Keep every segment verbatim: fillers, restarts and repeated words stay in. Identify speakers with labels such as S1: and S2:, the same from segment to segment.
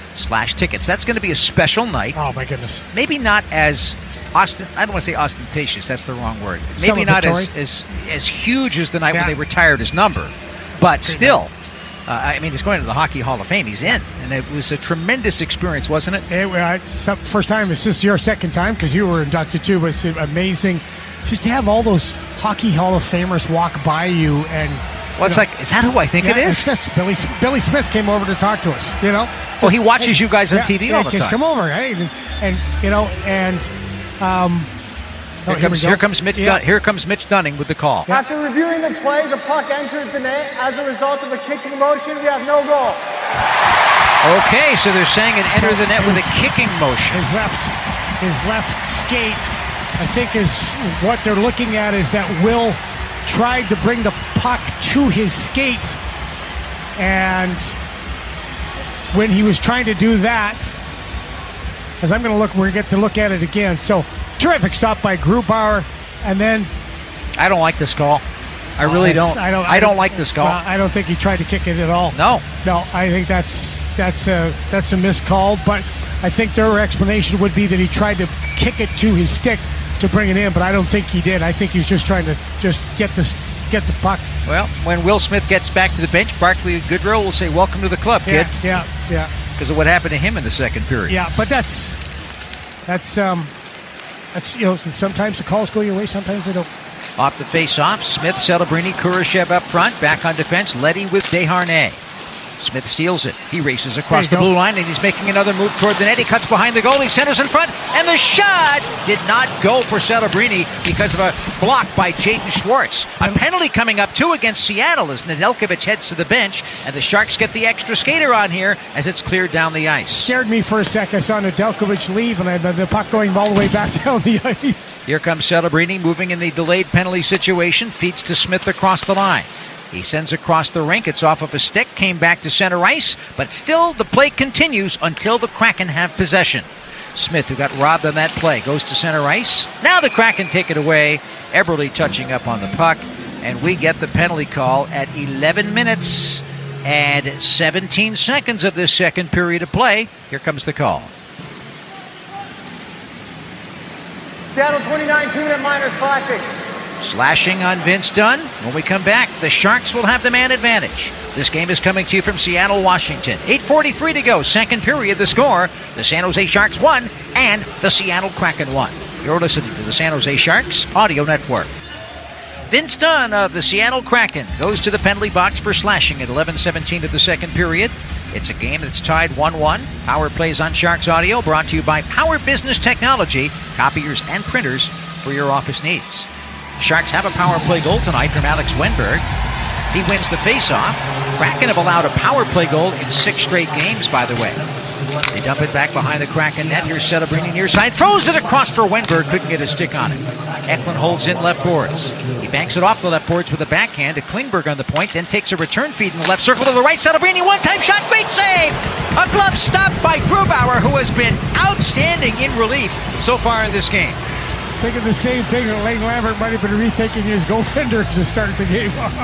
S1: slash tickets. That's going to be a special night.
S2: Oh, my goodness.
S1: Maybe not as Austin, I don't want to say ostentatious. That's the wrong word. Maybe not as, as as huge as the night yeah. when they retired his number, but Great still, uh, I mean, he's going to the Hockey Hall of Fame. He's in, and it was a tremendous experience, wasn't it?
S2: It uh, some, first time. Is this your second time? Because you were inducted too. But it's amazing just to have all those Hockey Hall of Famers walk by you and.
S1: Well, it's know, like, is that who I think
S2: yeah,
S1: it is?
S2: It's just Billy, Billy Smith came over to talk to us, you know?
S1: Well, he watches
S2: hey,
S1: you guys on
S2: yeah,
S1: T V
S2: yeah,
S1: all the time.
S2: Come over, hey, and, and you know, and um,
S1: here, oh, comes, here, here comes Mitch.
S2: Yeah.
S1: Dun- here comes Mitch Dunning with the call.
S3: Yeah. After reviewing the play, the puck entered the net. As a result of a kicking motion, we have no goal.
S1: Okay, so they're saying it entered the net with a kicking motion.
S2: His left, his left skate, I think, is what they're looking at is that Will tried to bring the puck to his skate, and when he was trying to do that, as I'm going to look, we're going to get to look at it again. So terrific stop by Grubauer, and then
S1: I don't like this call. I really don't. I don't. I don't like this call.
S2: Well, I don't think he tried to kick it at all.
S1: No,
S2: no. I think that's that's a that's a missed call. But I think their explanation would be that he tried to kick it to his stick to bring it in, but I don't think he did. I think he was just trying to just get this get the puck.
S1: Well, when Will Smith gets back to the bench, Barclay Goodrow will say, "Welcome to the club, kid."
S2: Yeah, yeah, yeah.
S1: Because of what happened to him in the second period.
S2: Yeah, but that's that's um that's you know sometimes the calls go your way, sometimes they don't.
S1: Off the face-off, Smith, Celebrini, Kurashev up front. Back on defense, Leddy with Desharnais. Smith steals it. He races across the
S2: go.
S1: blue line, and he's making another move toward the net. He cuts behind the goal. He centers in front, and the shot did not go for Celebrini because of a block by Jaden Schwartz. A penalty coming up, too, against Seattle as Nedeljkovic heads to the bench, and the Sharks get the extra skater on here as it's cleared down the ice.
S2: Scared me for a sec. I saw Nedeljkovic leave, and I, the puck going all the way back down the ice.
S1: Here comes Celebrini, moving in the delayed penalty situation, feeds to Smith across the line. He sends across the rink. It's off of a stick. Came back to center ice. But still, the play continues until the Kraken have possession. Smith, who got robbed on that play, goes to center ice. Now the Kraken take it away. Eberle touching up on the puck. And we get the penalty call at eleven minutes and seventeen seconds of this second period of play. Here comes the call.
S3: Seattle twenty-nine, two-minute minor slashing.
S1: Slashing on Vince Dunn. When we come back, the Sharks will have the man advantage. This game is coming to you from Seattle, Washington. eight forty-three to go. Second period, the score. The San Jose Sharks won and the Seattle Kraken won. You're listening to the San Jose Sharks Audio Network. Vince Dunn of the Seattle Kraken goes to the penalty box for slashing at eleven seventeen of the second period. It's a game that's tied one one. Power plays on Sharks Audio, brought to you by Power Business Technology, copiers and printers for your office needs. The Sharks have a power play goal tonight from Alex Wenberg. He wins the faceoff. Kraken have allowed a power play goal in six straight games, by the way. They dump it back behind the Kraken net. Here's Celebrini near side. Throws it across for Wenberg. Couldn't get a stick on it. Eklund holds in left boards. He banks it off the left boards with a backhand to Klingberg on the point, then takes a return feed in the left circle to the right. Celebrini, one-time shot, great save! A glove stop by Grubauer, who has been outstanding in relief so far in this game.
S2: Thinking the same thing that Lane Lambert might have been rethinking his goaltender to start the game off.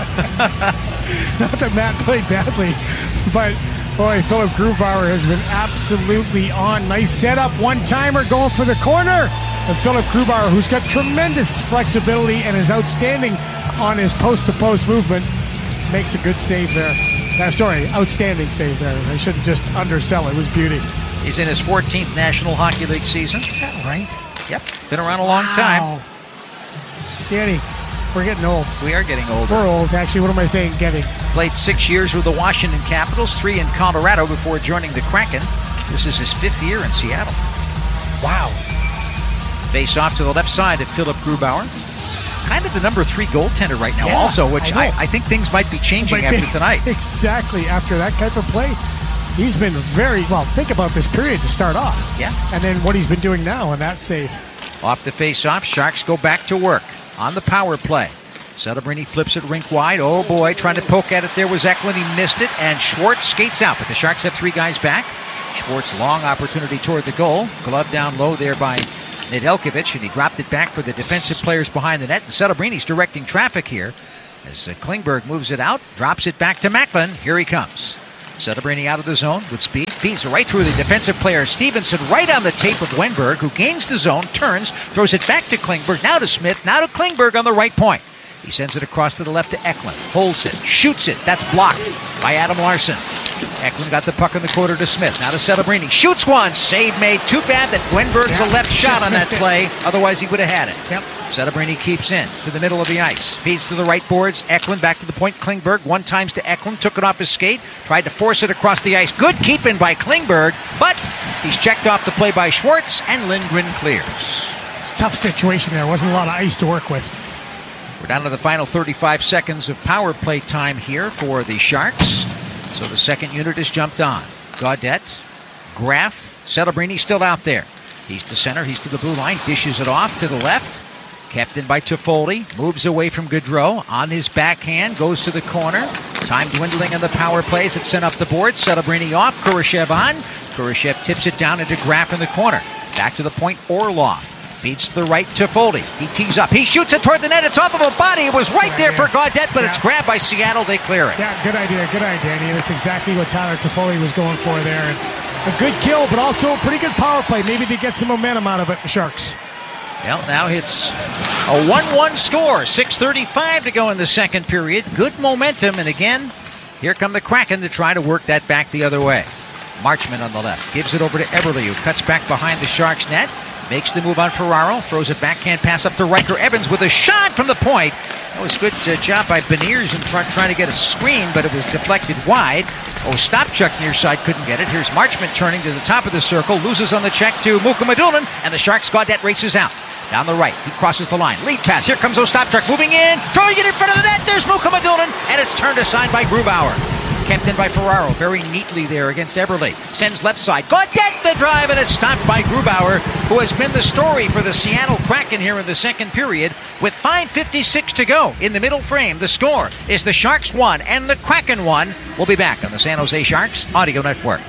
S2: Not that Matt played badly, but boy, Philip Grubauer has been absolutely on. Nice setup, one-timer going for the corner. And Philip Grubauer, who's got tremendous flexibility and is outstanding on his post-to-post movement, makes a good save there. Uh, sorry, outstanding save there. I shouldn't just undersell it. It was beauty.
S1: He's in his fourteenth National Hockey League season.
S2: Is that right?
S1: Yep, been around a long
S2: wow.
S1: time.
S2: Danny, we're getting old.
S1: We are getting older.
S2: We're old, actually. What am I saying, getting?
S1: Played six years with the Washington Capitals, three in Colorado before joining the Kraken. This is his fifth year in Seattle.
S2: Wow.
S1: Face off to the left side of Philip Grubauer. Kind of the number three goaltender right now,
S2: yeah,
S1: also, which
S2: I,
S1: I, I think things might be changing
S2: might
S1: after
S2: be.
S1: tonight.
S2: Exactly, after that type of play. He's been very, well, think about this period to start off.
S1: Yeah.
S2: And then what he's been doing now on that save.
S1: Off the face-off, Sharks go back to work on the power play. Celebrini flips it rink wide. Oh boy, trying to poke at it there was Eklund. He missed it, and Schwartz skates out. But the Sharks have three guys back. Schwartz, long opportunity toward the goal. Glove down low there by Nedeljkovic, and he dropped it back for the defensive players behind the net. And Celebrini's directing traffic here as uh, Klingberg moves it out, drops it back to Macklin. Here he comes. Celebrini out of the zone with speed. Feeds right through the defensive player Stevenson, right on the tape of Wenberg, who gains the zone, turns, throws it back to Klingberg, now to Smith, now to Klingberg on the right point. He sends it across to the left to Eklund. Holds it, shoots it. That's blocked by Adam Larsson. Eklund got the puck in the quarter to Smith. Now to Celebrini. Shoots one. Save made. Too bad that Wenberg's yeah, a left shot on that play. It. Otherwise, he would have had it.
S2: Yep.
S1: Celebrini keeps in to the middle of the ice. Feeds to the right boards. Eklund back to the point. Klingberg one times to Eklund. Took it off his skate. Tried to force it across the ice. Good keeping by Klingberg. But he's checked off the play by Schwartz, and Lindgren clears.
S2: It's a tough situation there. Wasn't a lot of ice to work with.
S1: We're down to the final thirty-five seconds of power play time here for the Sharks. So the second unit has jumped on. Gaudette, Graf, Celebrini still out there. He's to center, he's to the blue line, dishes it off to the left. Kept in by Toffoli, moves away from Gaudreau. On his backhand, goes to the corner. Time dwindling on the power plays. It's sent up the board. Celebrini off, Kurashev on. Kurashev tips it down into Graf in the corner. Back to the point, Orlov. Feeds to the right, Toffoli. He tees up. He shoots it toward the net. It's off of a body. It was right there for Gaudette, but yeah. It's grabbed by Seattle. They clear it.
S2: Yeah, good idea. Good idea, Danny. That's exactly what Tyler Toffoli was going for there. And a good kill, but also a pretty good power play. Maybe they get some momentum out of it, the Sharks.
S1: Well, now it's a one one score. six thirty-five to go in the second period. Good momentum. And again, here come the Kraken to try to work that back the other way. Marchment on the left. Gives it over to Eberle, who cuts back behind the Sharks net. Makes the move on Ferraro, throws a backhand pass up to Riker Evans with a shot from the point. That was a good uh, job by Beniers in front trying to get a screen, but it was deflected wide. Ostapchuk near side couldn't get it. Here's Marchment turning to the top of the circle, loses on the check to Mukhamadullin, and the Sharks Gaudette races out. Down the right, he crosses the line. Lead pass, here comes Ostapchuk moving in, throwing it in front of the net. There's Mukhamadullin, and it's turned aside by Grubauer. Kept in by Ferraro, very neatly there against Eberle. Sends left side. Gaudette the drive, and it's stopped by Grubauer, who has been the story for the Seattle Kraken here in the second period. With five fifty-six to go in the middle frame, the score is the Sharks one and the Kraken one. We'll be back on the San Jose Sharks Audio Network.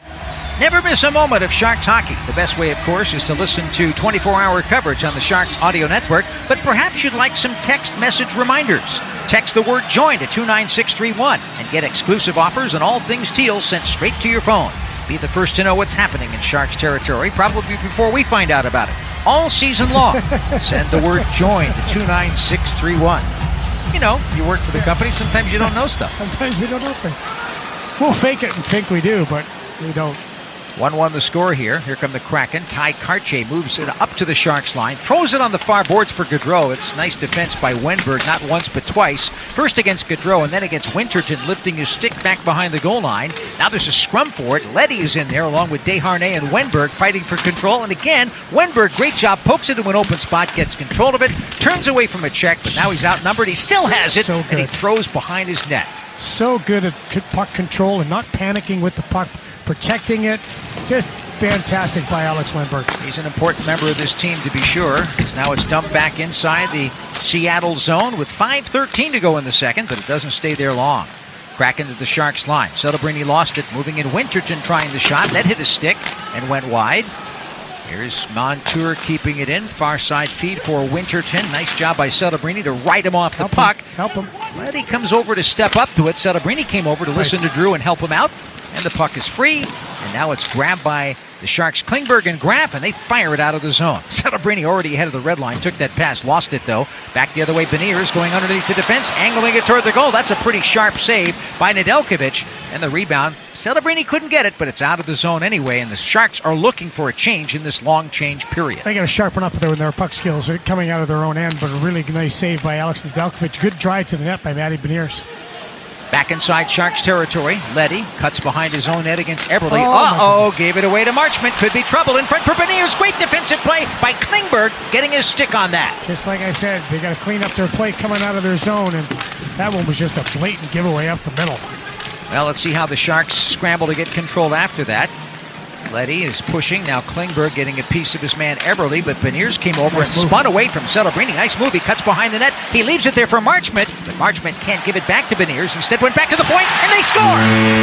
S1: Never miss a moment of Sharks hockey. The best way, of course, is to listen to twenty-four hour coverage on the Sharks Audio Network, but perhaps you'd like some text message reminders. Text the word JOIN to two nine six three one and get exclusive offers on all things Teal sent straight to your phone. Be the first to know what's happening in Sharks territory, probably before we find out about it. All season long, send the word JOIN to two nine six three one. You know, you work for the company, sometimes you don't know stuff.
S2: Sometimes we don't know things. We'll fake it and think we do, but we don't.
S1: one one the score here. Here come the Kraken. Ty Karche moves it up to the Sharks line. Throws it on the far boards for Gaudreau. It's nice defense by Wenberg, not once but twice. First against Gaudreau and then against Winterton, lifting his stick back behind the goal line. Now there's a scrum for it. Leddy is in there along with Desharnais and Wenberg fighting for control. And again, Wenberg, great job, pokes it into an open spot, gets control of it, turns away from a check, but now he's outnumbered. He still has it,
S2: so
S1: and he throws behind his net.
S2: So good at puck control and not panicking with the puck, protecting it. Just fantastic by Alex Wenberg.
S1: He's an important member of this team to be sure. As now it's dumped back inside the Seattle zone with five thirteen to go in the second, but it doesn't stay there long. Kraken to the Sharks line. Celebrini lost it, moving in. Winterton trying the shot. That hit a stick and went wide. Here's Montour keeping it in. Far side feed for Winterton. Nice job by Celebrini to right him off the
S2: help
S1: puck.
S2: Him. Help him.
S1: Leddy comes over to step up to it. Celebrini came over to
S2: nice.
S1: listen to Drew and help him out. And the puck is free. And now it's grabbed by the Sharks, Klingberg and Graf, and they fire it out of the zone. Celebrini already ahead of the red line. Took that pass, lost it though. Back the other way, Beniers going underneath the defense, angling it toward the goal. That's a pretty sharp save by Nedeljkovic. And the rebound, Celebrini couldn't get it, but it's out of the zone anyway. And the Sharks are looking for a change in this long change period.
S2: They got to sharpen up there with their puck skills. They're coming out of their own end, but a really nice save by Alex Nedeljkovic. Good drive to the net by Matty Beniers.
S1: Back inside Sharks territory, Leddy cuts behind his own net against Eberle.
S2: Oh,
S1: Uh-oh, gave it away to Marchment. Could be trouble in front for Beniers. Great defensive play by Klingberg, getting his stick on that.
S2: Just like I said, they got to clean up their play coming out of their zone, and that one was just a blatant giveaway up the middle.
S1: Well, let's see how the Sharks scramble to get control after that. Leddy is pushing. Now Klingberg getting a piece of his man Eberle, but Beniers came over nice and move. Spun away from Celebrini. Nice move. He cuts behind the net. He leaves it there for Marchment, but Marchment can't give it back to Beniers. Instead went back to the point, and they score!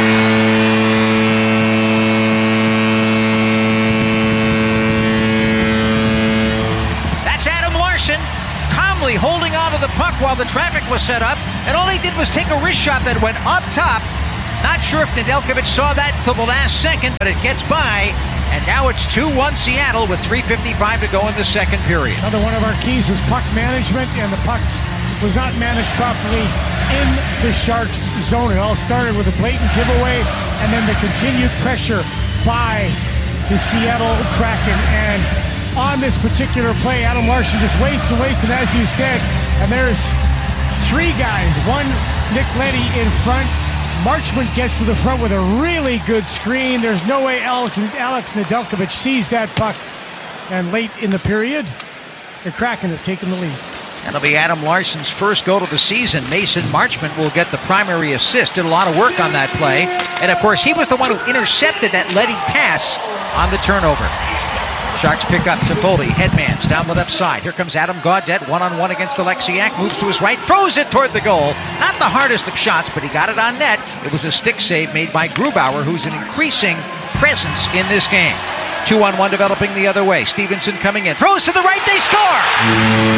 S1: That's Adam Larsson calmly holding on to the puck while the traffic was set up, and all he did was take a wrist shot that went up top Not sure if Nedeljkovic saw that till the last second, but it gets by. And now it's two one Seattle with three fifty-five to go in the second period.
S2: Another one of our keys was puck management, and the pucks was not managed properly in the Sharks zone. It all started with a blatant giveaway and then the continued pressure by the Seattle Kraken. And on this particular play, Adam Larsson just waits and waits, and as you said, and there's three guys, one Nick Leddy in front. Marchment gets to the front with a really good screen. There's no way Alex, Alex Nedeljkovic sees that puck. And late in the period, the Kraken have taken the lead.
S1: That'll be Adam Larsson's first goal of the season. Mason Marchment will get the primary assist. Did a lot of work on that play. And, of course, he was the one who intercepted that Leddy pass on the turnover. Sharks pick up Toffoli, headmans down the left side. Here comes Adam Gaudette, one-on-one against Alexiak, moves to his right, throws it toward the goal. Not the hardest of shots, but he got it on net. It was a stick save made by Grubauer, who's an increasing presence in this game. Two-on-one developing the other way. Stevenson coming in, throws to the right, they score!